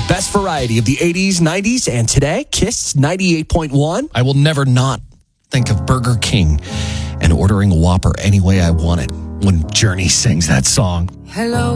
best variety of the 80s, 90s, and today, Kiss 98.1. I will never not think of Burger King and ordering a Whopper any way I want it when Journey sings that song. Hello.